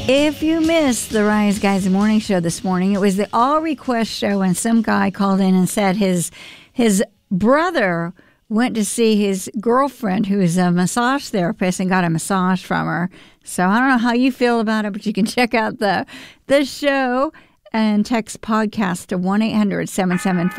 If you missed the Rise Guys Morning Show this morning, it was the all request show, and some guy called in and said his brother went to see his girlfriend, who is a massage therapist, and got a massage from her. So I don't know how you feel about it, but you can check out the show and text podcast to 1-800-775